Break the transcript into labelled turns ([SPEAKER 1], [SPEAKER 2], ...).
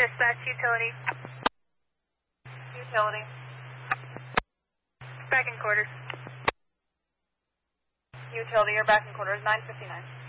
[SPEAKER 1] Dispatch, utility. Utility. Back in quarters. Utility, you're back in quarters, 9:59.